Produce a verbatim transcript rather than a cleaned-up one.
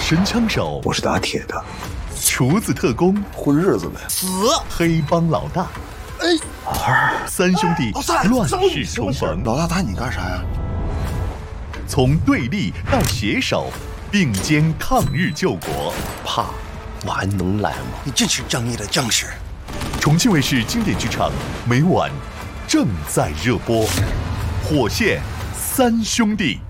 神枪手， 我是打铁的； 厨子特工， 混日子呗； 死黑帮老大， 哎，老二， 三兄弟乱世重逢。 老大打你干啥呀？ 从对立到携手，并肩抗日救国。 怕，我还能来吗？ 你真是正义的将士。 重庆卫视经典剧场每晚正在热播，《火线三兄弟》。